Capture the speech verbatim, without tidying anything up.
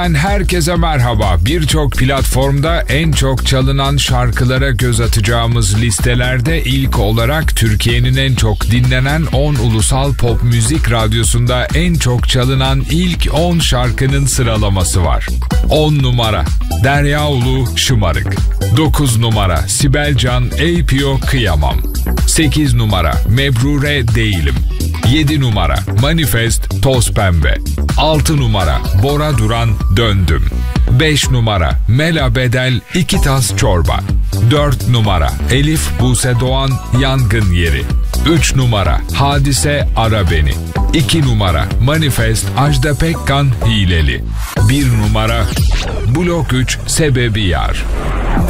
Herkese merhaba. Birçok platformda en çok çalınan şarkılara göz atacağımız listelerde ilk olarak Türkiye'nin en çok dinlenen on ulusal pop müzik radyosunda en çok çalınan ilk on şarkının sıralaması var. on numara Derya Ulu Şımarık. dokuz numara Sibel Can Ey Piyo Kıyamam. sekiz numara Mebrure Değilim. yedi numara Manifest Toz Pembe. altı numara Bora Duran Döndüm. beş numara Mela Bedel İki Tas Çorba. dört numara Elif Buse Doğan Yangın Yeri. üç numara Hadise Ara Beni. iki numara Manifest Ajda Pekkan Hileli. bir numara Blok üç Sebebi Yar.